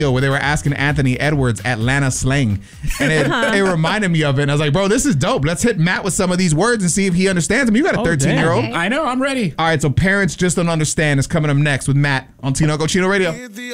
where they were asking Anthony Edwards Atlanta slang, and it reminded me of it. And I was like, bro, this is dope. Let's hit Matt with some of these words and see if he understands them. You got a 13-year-old. I know, I'm ready. All right, so Parents Just Don't Understand is coming up next with Matt on Tinoco Chino Radio.